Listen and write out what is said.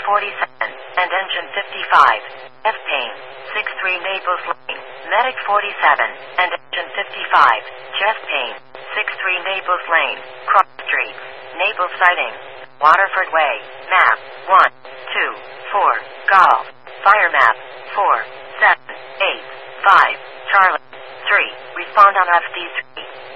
47, and engine 55. Chest pain. 63 Naples Lane. Medic 47, and engine 55. Chest pain. 63 Naples Lane. Cross Street. Naples sighting. Waterford Way. Map 1, 2, 4. Golf. Fire map 4, 7, 8, 5. Charlie 3. Respond on FD3.